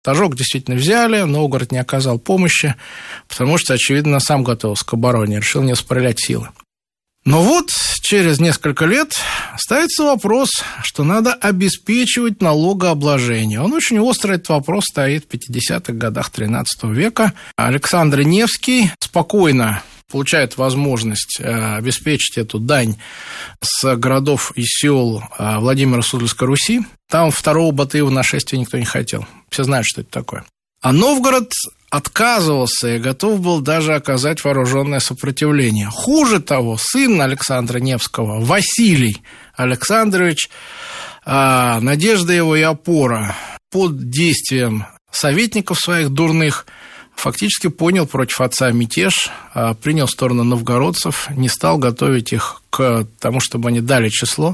Торжок действительно взяли, Новгород не оказал помощи, потому что, очевидно, сам готовился к обороне, решил не распределять силы. Но вот через несколько лет ставится вопрос, что надо обеспечивать налогообложение. Он очень острый, этот вопрос стоит в 50-х годах XIII века. Александр Невский спокойно получает возможность обеспечить эту дань с городов и сел Владимира Суздальской Руси. Там второго Батыева нашествия никто не хотел. Все знают, что это такое. А Новгород отказывался и готов был даже оказать вооруженное сопротивление. Хуже того, сын Александра Невского, Василий Александрович, надежда его и опора, под действием советников своих дурных, фактически понял против отца мятеж, принял сторону новгородцев, не стал готовить их к тому, чтобы они дали число.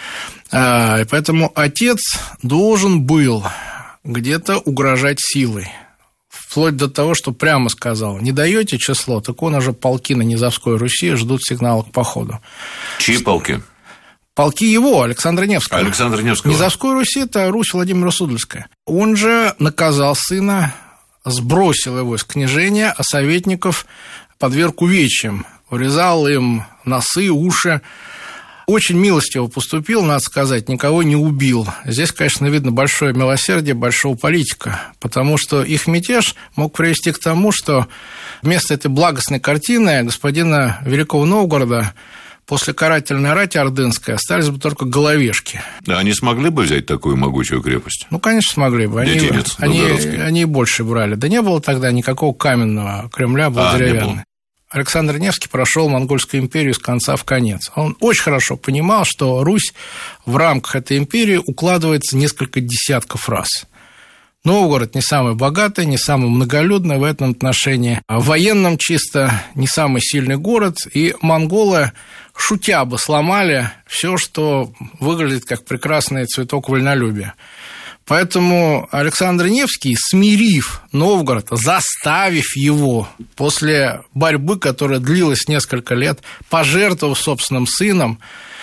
И поэтому отец должен был где-то угрожать силой. Вплоть до того, что прямо сказал: не даете число, так он уже полки на Низовской Руси ждут сигнала к походу. Чьи полки? Полки его, Александра Невского. Александра Невского. Низовской Руси – это Русь Владимира Суздальская. Он же наказал сына, сбросил его из княжения, а советников подверг увечьям, урезал им носы, уши. Очень милостиво поступил, надо сказать, никого не убил. Здесь, конечно, видно большое милосердие большого политика, потому что их мятеж мог привести к тому, что вместо этой благостной картины господина Великого Новгорода после карательной рати ордынской остались бы только головешки. Да, они смогли бы взять такую могучую крепость? Ну, конечно, смогли бы. Они и больше брали. Да не было тогда никакого каменного Кремля, был деревянный. Александр Невский прошел Монгольскую империю с конца в конец. Он очень хорошо понимал, что Русь в рамках этой империи укладывается несколько десятков раз. Новгород не самый богатый, не самый многолюдный в этом отношении. В военном чисто не самый сильный город. И монголы, шутя бы, сломали все, что выглядит как прекрасный цветок вольнолюбия. Поэтому Александр Невский, смирив Новгород, заставив его после борьбы, которая длилась несколько лет, пожертвовав собственным сыном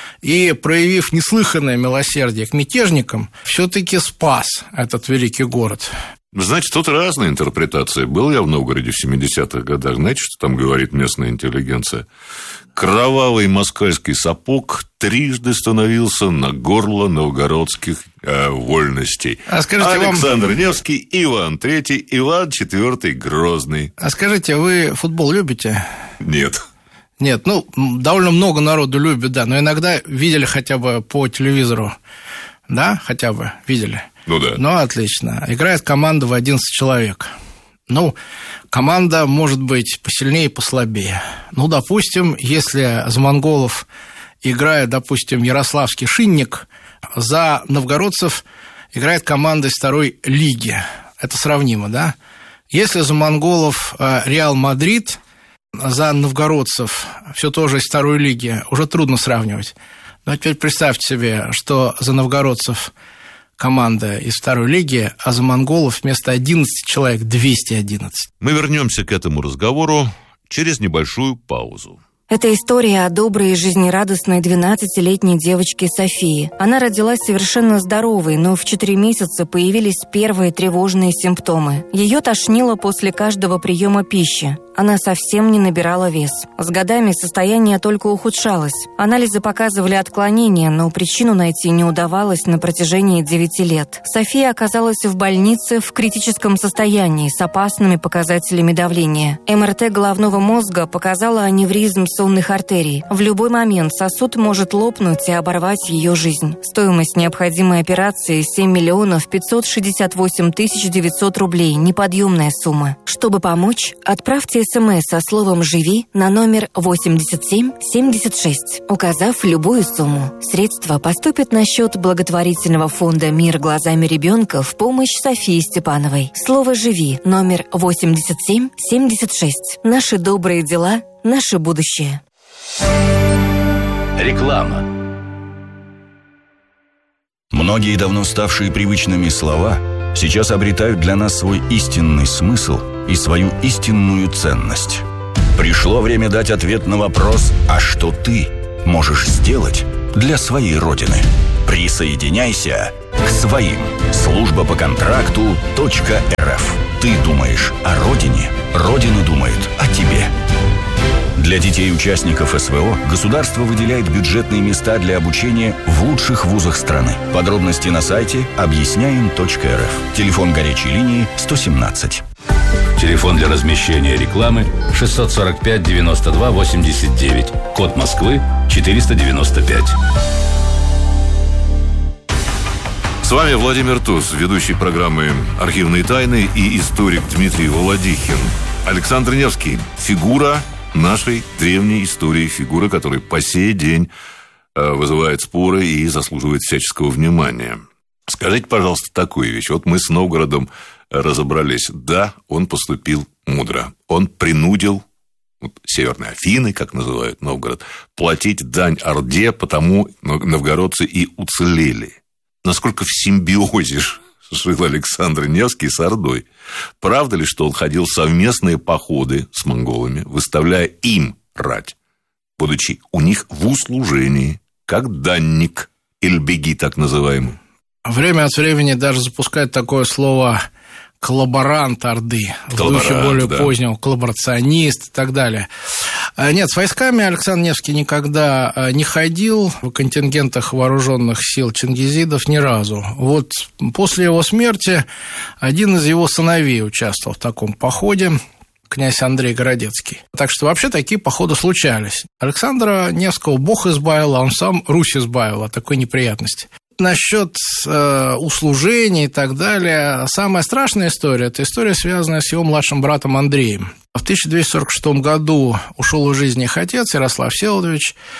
и проявив неслыханное милосердие к мятежникам, все-таки спас этот великий город. Значит, тут разные интерпретации. Был я в Новгороде в 70-х годах. Знаете, что там говорит местная интеллигенция? Кровавый москальский сапог трижды становился на горло новгородских вольностей. Александр Невский, Иван III, Иван IV Грозный. А скажите, вы футбол любите? Нет. Нет, довольно много народу любит, да, но иногда видели хотя бы по телевизору, да, хотя бы видели? Ну да. Ну, отлично. Играет команда в 11 человек. Команда может быть посильнее и послабее. Допустим, если за монголов играет, допустим, Ярославский Шинник, за новгородцев играет команда из второй лиги. Это сравнимо, да? Если за монголов Реал Мадрид, за новгородцев все тоже из второй лиги, уже трудно сравнивать. Но теперь представьте себе, что за новгородцев команда из второй лиги, а за монголов вместо 11 человек 211. Мы вернемся к этому разговору через небольшую паузу. Это история о доброй и жизнерадостной 12-летней девочке Софии. Она родилась совершенно здоровой, но в 4 месяца появились первые тревожные симптомы. Ее тошнило после каждого приема пищи. Она совсем не набирала вес. С годами состояние только ухудшалось. Анализы показывали отклонения, но причину найти не удавалось на протяжении 9 лет. София оказалась в больнице в критическом состоянии с опасными показателями давления. МРТ головного мозга показала аневризм сонных артерий. В любой момент сосуд может лопнуть и оборвать ее жизнь. Стоимость необходимой операции 7 568 900 рублей. Неподъемная сумма. Чтобы помочь, отправьте СМС со словом «Живи» на номер 8776, указав любую сумму. Средства поступят на счет благотворительного фонда «Мир глазами ребенка» в помощь Софии Степановой. Слово «Живи» номер 8776. Наши добрые дела, наше будущее. Реклама. Многие давно ставшие привычными слова сейчас обретают для нас свой истинный смысл и свою истинную ценность. Пришло время дать ответ на вопрос: а что ты можешь сделать для своей Родины? Присоединяйся к своим. Служба по контракту .рф. Ты думаешь о родине, Родина думает о тебе. Для детей участников СВО государство выделяет бюджетные места для обучения в лучших вузах страны. Подробности на сайте объясняем.рф. Телефон горячей линии 117. Телефон для размещения рекламы 645 92 89. Код Москвы 495. С вами Владимир Туз, ведущий программы «Архивные тайны» и историк Дмитрий Володихин. Александр Невский – фигура нашей древней истории, фигура, которая по сей день вызывает споры и заслуживает всяческого внимания. Скажите, пожалуйста, такую вещь. Вот мы с Новгородом разобрались. Да, он поступил мудро. Он принудил Северные Афины, как называют Новгород, платить дань Орде, потому новгородцы и уцелели. Насколько в симбиозе жил Александр Невский с Ордой. Правда ли, что он ходил в совместные походы с монголами, выставляя им рать, будучи у них в услужении, как данник, эльбеги так называемый? Время от времени даже запускает такое слово коллаборант Орды, в духе более позднего, коллаборационист и так далее. Нет, с войсками Александр Невский никогда не ходил в контингентах вооруженных сил чингизидов ни разу. Вот после его смерти один из его сыновей участвовал в таком походе, князь Андрей Городецкий. Так что вообще такие походы случались. Александра Невского Бог избавил, а он сам Русь избавил от такой неприятности. Насчет услужения и так далее. Самая страшная история – это история, связанная с его младшим братом Андреем. В 1246 году ушел из жизни их отец, Ярослав Всеволодович.